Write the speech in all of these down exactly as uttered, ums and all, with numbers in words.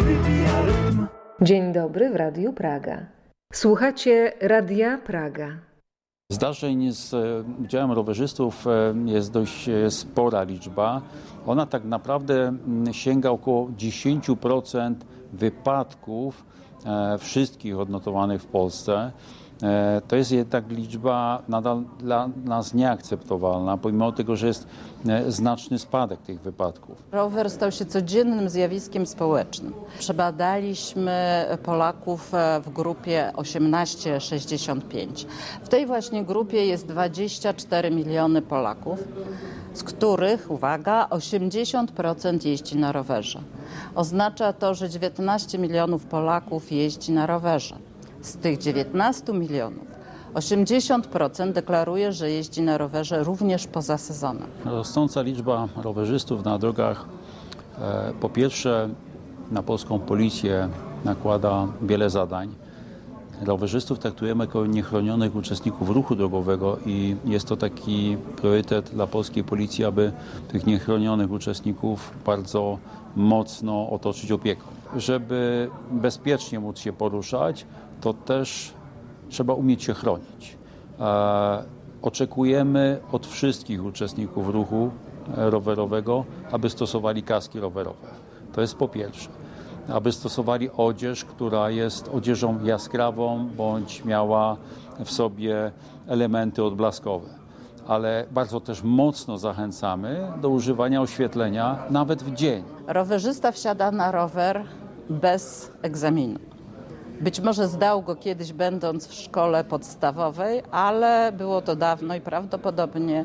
wybija rytm. Dzień dobry w Radiu Praga. Słuchacie Radia Praga. Zdarzeń z udziałem rowerzystów jest dość spora liczba. Ona tak naprawdę sięga około dziesięć procent wypadków wszystkich odnotowanych w Polsce. To jest jednak liczba nadal dla nas nieakceptowalna, pomimo tego, że jest znaczny spadek tych wypadków. Rower stał się codziennym zjawiskiem społecznym. Przebadaliśmy Polaków w grupie osiemnaście sześćdziesiąt pięć. W tej właśnie grupie jest dwadzieścia cztery miliony Polaków, z których, uwaga, osiemdziesiąt procent jeździ na rowerze. Oznacza to, że dziewiętnaście milionów Polaków jeździ na rowerze. Z tych dziewiętnastu milionów osiemdziesiąt procent deklaruje, że jeździ na rowerze również poza sezonem. Rosnąca liczba rowerzystów na drogach e, po pierwsze na polską policję nakłada wiele zadań. Rowerzystów traktujemy jako niechronionych uczestników ruchu drogowego i jest to taki priorytet dla polskiej policji, aby tych niechronionych uczestników bardzo mocno otoczyć opieką. Żeby bezpiecznie móc się poruszać, to też trzeba umieć się chronić. E, oczekujemy od wszystkich uczestników ruchu rowerowego, aby stosowali kaski rowerowe. To jest po pierwsze. Aby stosowali odzież, która jest odzieżą jaskrawą bądź miała w sobie elementy odblaskowe. Ale bardzo też mocno zachęcamy do używania oświetlenia nawet w dzień. Rowerzysta wsiada na rower bez egzaminu. Być może zdał go kiedyś będąc w szkole podstawowej, ale było to dawno i prawdopodobnie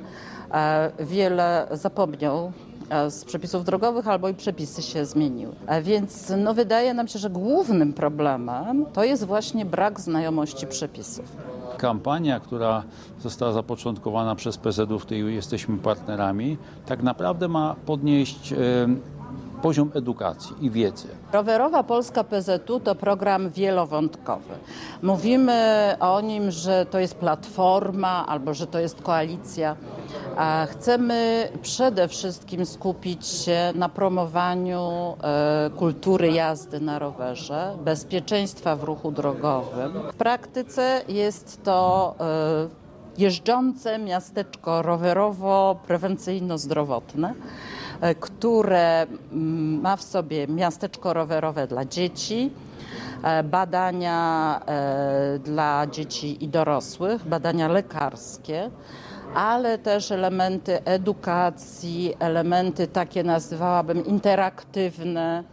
wiele zapomniał z przepisów drogowych albo i przepisy się zmieniły. Więc no, wydaje nam się, że głównym problemem to jest właśnie brak znajomości przepisów. Kampania, która została zapoczątkowana przez P Z U, w której jesteśmy partnerami, tak naprawdę ma podnieść e, poziom edukacji i wiedzy. Rowerowa Polska P Z U to program wielowątkowy. Mówimy o nim, że to jest platforma albo że to jest koalicja. A chcemy przede wszystkim skupić się na promowaniu e, kultury jazdy na rowerze, bezpieczeństwa w ruchu drogowym. W praktyce jest to e, jeżdżące miasteczko rowerowo-prewencyjno-zdrowotne, które ma w sobie miasteczko rowerowe dla dzieci, badania dla dzieci i dorosłych, badania lekarskie, ale też elementy edukacji, elementy takie nazywałabym interaktywne,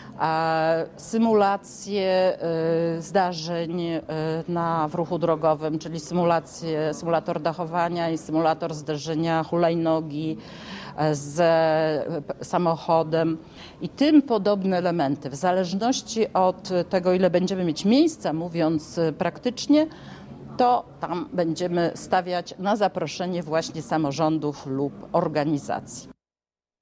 symulacje zdarzeń na, w ruchu drogowym, czyli symulacje, symulator dachowania i symulator zderzenia hulajnogi z samochodem i tym podobne elementy. W zależności od tego, ile będziemy mieć miejsca, mówiąc praktycznie, to tam będziemy stawiać na zaproszenie właśnie samorządów lub organizacji.